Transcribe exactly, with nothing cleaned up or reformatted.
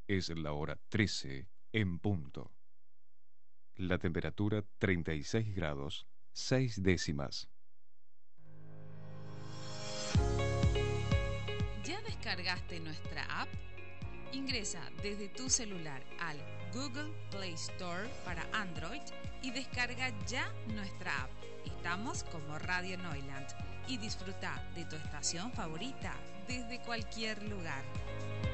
Es la hora trece en punto. La temperatura treinta y seis grados, seis décimas. ¿Ya descargaste nuestra app? Ingresa desde tu celular al Google Play Store para Android y descarga ya nuestra app. Estamos como Radio Neuland y disfruta de tu estación favorita desde cualquier lugar.